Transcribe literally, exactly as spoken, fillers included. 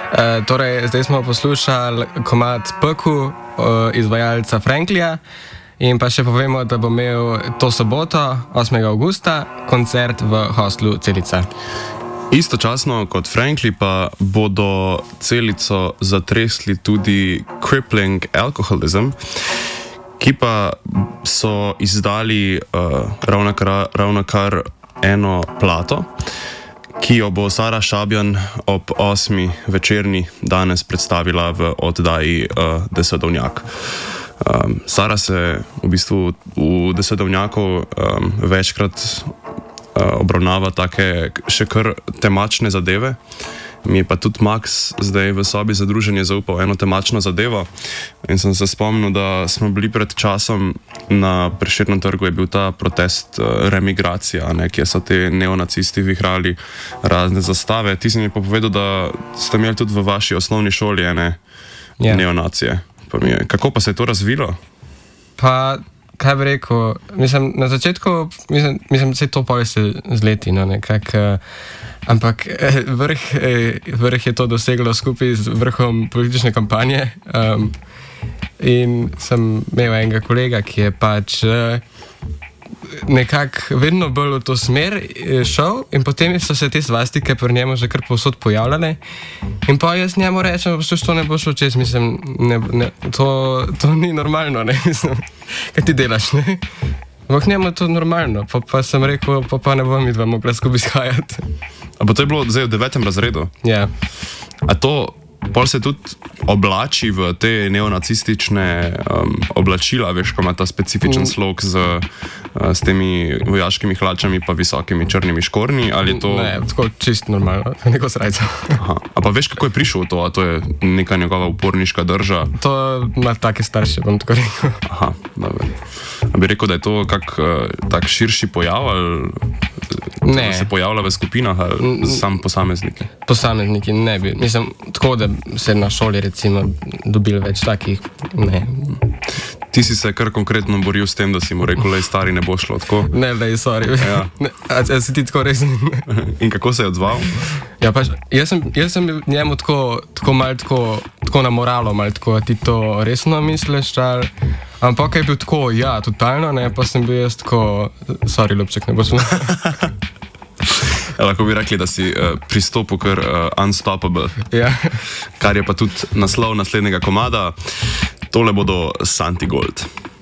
Uh, torej, zdaj smo poslušali komad Peku uh, izvajalca Franklija in pa še povemo, da bo imel to soboto, osmega avgusta, koncert v hostlu Celica. Istočasno kot Frankli pa bodo Celico zatresli tudi Crippling Alcoholism, ki pa so izdali uh, ravnokar, ravnokar eno plato, ki jo bo Sara Šabjan ob osmi večerni danes predstavila v oddaji uh, Desedovnjak. Um, Sara se v bistvu v Desedovnjaku um, večkrat uh, obravnava take še kar temačne zadeve. Mi je pa tudi Max zdaj v sobi za druženje zaupal eno temačno zadevo in sem se spomnil, da smo bili pred časom na Prešernem trgu, je bil ta protest uh, remigracija, ne, kjer so te neonacisti vihrali razne zastave. Ti si mi pa povedal, da ste imeli tudi v vaši osnovni šoli ene yeah. neonacije. Pa mi je, kako pa se je to razvilo? Pa, kaj bi rekel, mislim, na začetku, mislim, mislim da se to poje se z leti, no, nekak, uh, ampak eh, vrh, eh, vrh je to doseglo skupaj z vrhom politične kampanje um, in sem imel enega kolega, ki je pač eh, nekako vedno bolj v to smer šel in potem so se te svastike pri njemu že kar povsod pojavljale in pa jaz njemu rečem, da to ne bo šlo čez, mislim, ne, ne, to, to ni normalno, ne, mislim, kaj ti delaš, ne? Ampak njemu je to normalno, pa, pa sem rekel, pa, pa ne bom midva mogla skupaj izhajati. A pa to je bilo zdaj v devetem razredu? Ja. A to pol se tudi oblači v te neonacistične um, oblačila, veš, ko ima ta specifičen mm. slog z, uh, s temi vojaškimi hlačami pa visokimi črnimi škornji, ali je to... Ne, tako čisto normalno, neko srajco. Aha. A pa veš, kako je prišel v to, a to je neka njegova uporniška drža? To ima take starše, bom tako rekel. Aha, dobro. A bi rekel, da je to kak uh, tak širši pojav, ali ne. Se pojavlja v skupinah, ali mm. sam posamezniki? Posamezniki ne bi, mislim, tako da se na šoli recimo dobili več takih, ne. Ti si se kar konkretno boril s tem, da si mu rekel, lej stari, ne bo šlo, tako? Ne, lej, sorry. Ja. Ne, a, a si ti tako resen? In kako se je odzval? Ja, pač, jaz sem, jaz sem njemu tako, tako mal tako, tako na moralo, mal tako, ti to resno misliš, ali... Ampak je bil tako, ja, totalno, ne, pa sem bil jaz tako, sorry, Ljubček, ne bo šlo. Lahko bi rekli, da si uh, pristopil kar uh, unstoppable. Ja. Kar je pa tudi naslov naslednjega komada. Tole bodo Santi Gold.